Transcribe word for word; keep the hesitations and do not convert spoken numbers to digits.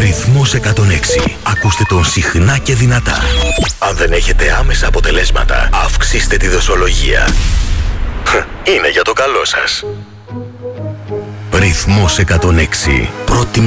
Ρυθμός εκατόν έξι. Ακούστε τον συχνά και δυνατά. Αν δεν έχετε άμεσα αποτελέσματα, αυξήστε τη δοσολογία. Είναι για το καλό σας. Ρυθμός εκατόν έξι. Πρώτη